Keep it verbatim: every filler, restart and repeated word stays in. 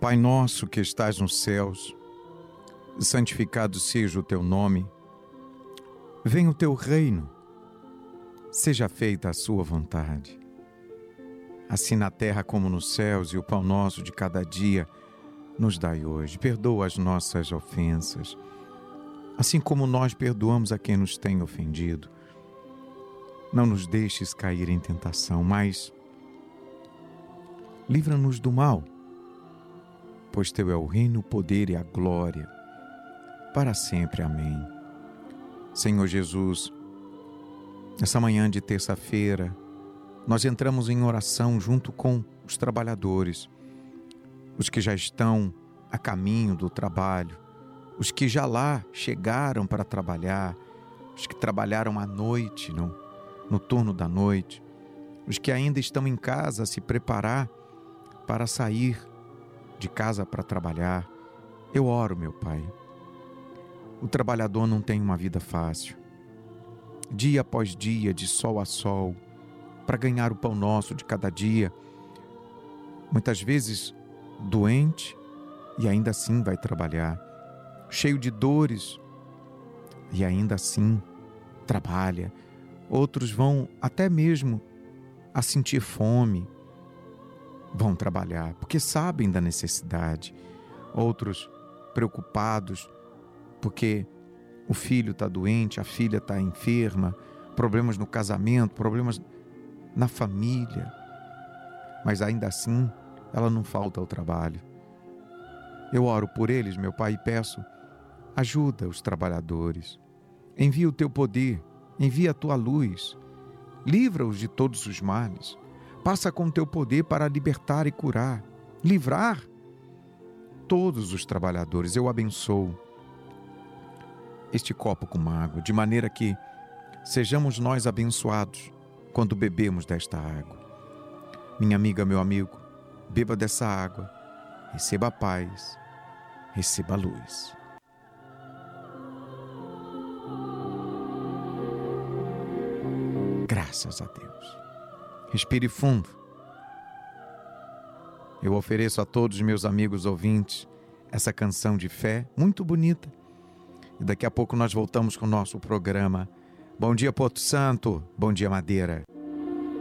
Pai nosso que estás nos céus, santificado seja o teu nome. Venha o teu reino, seja feita a sua vontade, assim na terra como nos céus, e o pão nosso de cada dia nos dai hoje. Perdoa as nossas ofensas, assim como nós perdoamos a quem nos tem ofendido. Não nos deixes cair em tentação, mas livra-nos do mal, pois teu é o reino, o poder e a glória, para sempre. Amém. Senhor Jesus, nessa manhã de terça-feira, nós entramos em oração junto com os trabalhadores, os que já estão a caminho do trabalho, os que já lá chegaram para trabalhar, os que trabalharam à noite, no, no turno da noite, os que ainda estão em casa a se preparar para sair de casa para trabalhar. Eu oro, meu Pai. O trabalhador não tem uma vida fácil. Dia após dia, de sol a sol, para ganhar o pão nosso de cada dia. Muitas vezes doente e ainda assim vai trabalhar. Cheio de dores e ainda assim trabalha. Outros vão até mesmo a sentir fome, vão trabalhar porque sabem da necessidade. Outros preocupados porque o filho está doente, a filha está enferma, problemas no casamento, problemas na família, mas ainda assim ela não falta ao trabalho. Eu oro por eles, meu Pai, e peço: ajuda os trabalhadores, envia o teu poder, envia a tua luz, livra-os de todos os males. Passa com o teu poder para libertar e curar, livrar todos os trabalhadores. Eu abençoo este copo com água, de maneira que sejamos nós abençoados quando bebemos desta água. Minha amiga, meu amigo, beba dessa água, receba a paz, receba a luz. Graças a Deus. Respire fundo. Eu ofereço a todos os meus amigos ouvintes essa canção de fé muito bonita. E daqui a pouco nós voltamos com o nosso programa. Bom dia, Porto Santo. Bom dia, Madeira.